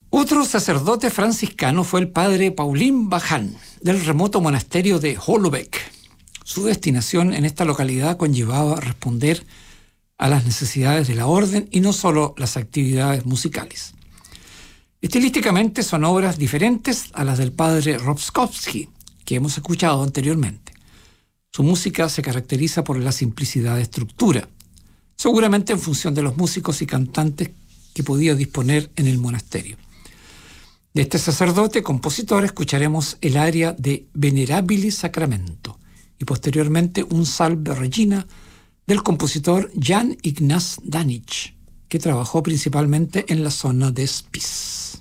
Otro sacerdote franciscano fue el padre Paulín Baján, del remoto monasterio de Holubeck. Su destinación en esta localidad conllevaba responder a las necesidades de la orden y no solo las actividades musicales. Estilísticamente son obras diferentes a las del padre Rostkowski, que hemos escuchado anteriormente. Su música se caracteriza por la simplicidad de estructura, seguramente en función de los músicos y cantantes que podía disponer en el monasterio. De este sacerdote compositor escucharemos el aria de Venerabili Sacramento y posteriormente un Salve Regina del compositor Jan Ignaz Danich, que trabajó principalmente en la zona de Spiš.